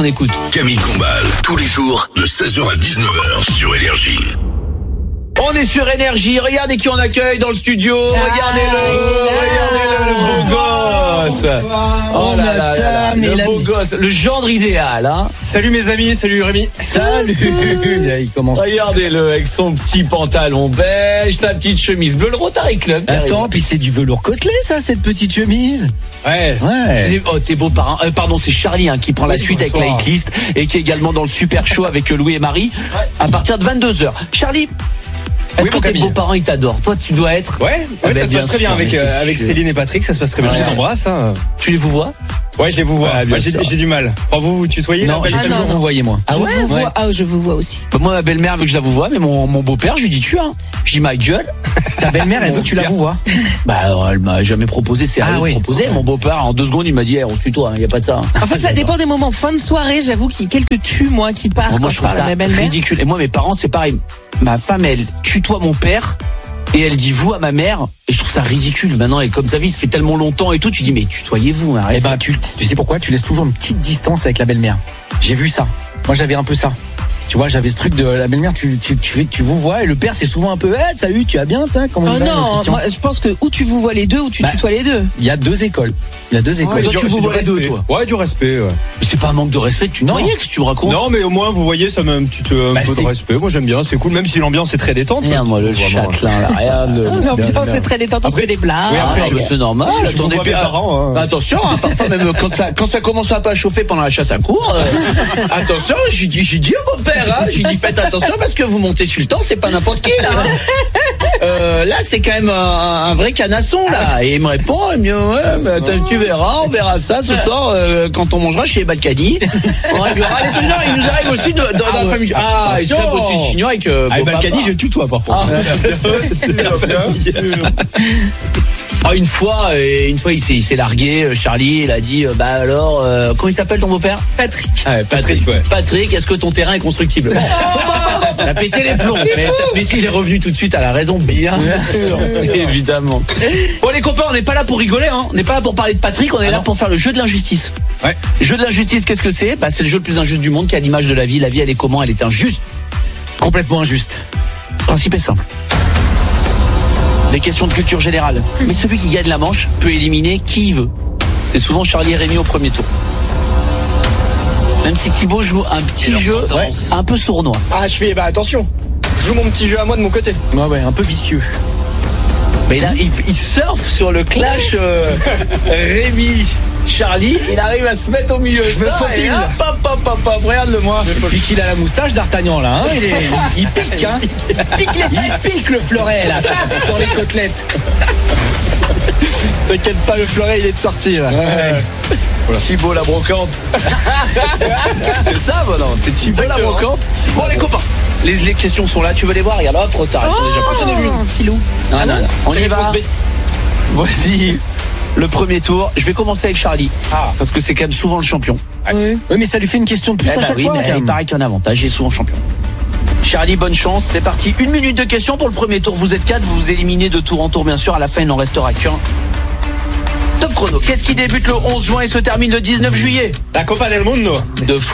écoute. Camille Combal, tous les jours, de 16h à 19h sur Énergie. On est sur Énergie, regardez qui on accueille dans le studio, regardez-le, le beau gosse. Oh là là là, le beau gosse, le gendre idéal, hein. Salut mes amis, salut Rémi. Salut. Il commence. Regardez-le avec son petit pantalon beige, sa petite chemise bleue, le Rotary Club. Attends, puis c'est du velours côtelé ça, cette petite chemise. Ouais. Oh, t'es beau parrain. Pardon, c'est Charlie qui prend la suite avec la hitlist et qui est également dans le super show avec Louis et Marie à partir de 22h. Charlie, est-ce que tes beaux-parents ils t'adorent? Toi tu dois être. Ouais, ça se passe très bien avec Céline et Patrick, ça se passe très bien. Je les embrasse. Tu les vous vois? Ouais, je les vous vois. J'ai du mal. Vous tutoyez? Non, j'ai toujours vous voyez moi. Ah ouais, je vous vois aussi. Moi ma belle-mère veut que je la vous vois, mais mon beau-père je lui dis tu as. Je dis ma gueule. Ta belle-mère elle veut que tu la vous vois. Bah elle m'a jamais proposé, c'est elle qui proposé. Mon beau-père en 2 secondes il m'a dit on suit toi, y a pas de ça. En fait ça dépend des moments. Fin de soirée, j'avoue qu'il y a quelques tus moi qui partent. Moi je trouve ça ridicule. Et moi mes parents c'est pareil. Ma femme elle tutoie mon père et elle dit vous à ma mère et je trouve ça ridicule. Maintenant et comme sa vie ça fait tellement longtemps et tout, tu dis mais tutoyez-vous, arrête. Eh ben tu sais pourquoi? Tu laisses toujours une petite distance avec la belle-mère. J'ai vu ça. Moi j'avais un peu ça. Tu vois, j'avais ce truc de la belle-mère, tu vous vois, et le père c'est souvent un peu salut, tu vas bien, comment il va, non, moi je pense que ou tu vous vois les deux ou tu tutoies les deux. Il y a 2 écoles. Toi tu vous vois les deux, toi. Ouais, du respect, ouais. Mais c'est pas un manque de respect, tu voyais que tu me racontes. Non, mais au moins vous voyez ça même un petit peu de respect. Moi j'aime bien, c'est cool, même si l'ambiance est très détente. Merde, moi le châtelain là, rien de. L'ambiance est très détente, on se fait des blagues. Oui, c'est normal. Attendez mes parents. Attention, parfois même quand ça commence un peu à chauffer pendant la chasse à courre. Attention, j'ai dit au mon père, j'ai dit faites attention parce que vous montez sur le temps, c'est pas n'importe qui là. Là c'est quand même un vrai canasson là. Et il me répond tu verras, on verra ça ce soir quand on mangera chez Balkany. On réglera les trucs. Non, il nous arrive aussi dans la famille. Il se crêpe aussi le chignon avec Balkany, je tutoie par contre. C'est la famille. Une fois il s'est largué, Charlie, il a dit alors comment il s'appelle ton beau-père? Patrick. Patrick, est-ce que ton terrain est constructible? Il a pété les plombs. Mais s'il est revenu tout de suite à la raison, bien sûr, évidemment. Bon les copains, on n'est pas là pour rigoler, on n'est pas là pour parler de Patrick, on est là pour faire le jeu de l'injustice. Ouais. Jeu de l'injustice, qu'est-ce que c'est? C'est le jeu le plus injuste du monde qui est à l'image de la vie. La vie elle est comment? Elle est injuste. Complètement injuste. Le principe est simple. Des questions de culture générale. Mais celui qui gagne la manche peut éliminer qui il veut. C'est souvent Charlie et Rémi au premier tour. Même si Thibaut joue un petit jeu un peu sournois. Je fais attention. Je joue mon petit jeu à moi de mon côté. Ouais, un peu vicieux. Mais là, il surfe sur le clash Rémi. Charlie, il arrive à se mettre au milieu. Je me faufile. Hop, regarde-le moi. Puis qu'il a la moustache d'Artagnan là, il pique, Il pique le fleuret là, dans les côtelettes. T'inquiète pas, le fleuret il est de sortie là. Voilà. Thibaut la brocante. C'est ça, non, c'est Thibaut la brocante. Bon les copains, les questions sont là, tu veux les voir? Regarde, trop tard, j'en ai vu. Filou. Non, on y va. Voici le premier tour. Je vais commencer avec Charlie. Parce que c'est quand même souvent le champion. Oui, mais ça lui fait une question de plus à chaque fois. Mais il paraît qu'il y a un avantage, il est souvent champion. Charlie, bonne chance, c'est parti. 1 minute de questions pour le premier tour. Vous êtes 4, vous vous éliminez de tour en tour, bien sûr. À la fin, il n'en restera qu'un. Top chrono. Qu'est-ce qui débute le 11 juin et se termine le 19 juillet? La Copa del Mundo. De foot.